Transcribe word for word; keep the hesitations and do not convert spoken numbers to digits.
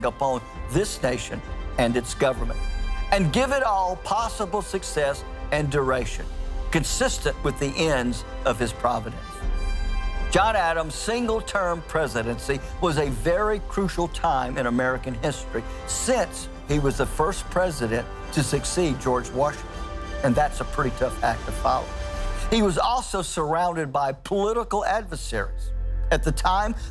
upon this nation and its government, and give it all possible success and duration, consistent with the ends of his providence. John Adams' single-term presidency was a very crucial time in American history, since he was the first president to succeed George Washington, and that's a pretty tough act to follow. He was also surrounded by political adversaries. At the time,